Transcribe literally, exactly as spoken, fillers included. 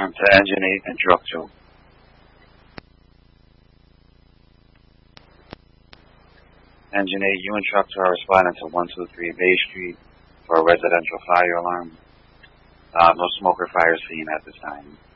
Alarm to engine eight and truck two. Engine eight, you and truck two are responding to one two three Bay Street for a residential fire alarm. Uh, no smoker fire seen at this time.